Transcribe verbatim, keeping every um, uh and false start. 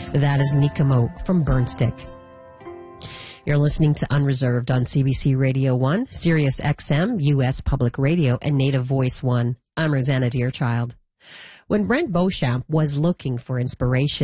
That is Nikamo from Burnstick. You're listening to Unreserved on C B C Radio one, Sirius X M, U S Public Radio, and Native Voice one. I'm Rosanna Deerchild. When Brent Beauchamp was looking for inspiration